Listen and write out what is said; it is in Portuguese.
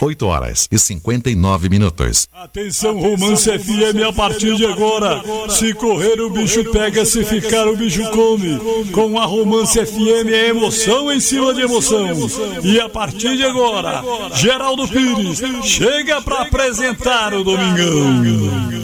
8h59. Atenção, Romance FM, a partir de agora. Se correr o bicho pega, se ficar o bicho come. Com a Romance FM é emoção em cima de emoção. E a partir de agora, Geraldo Pires chega para apresentar o Domingão.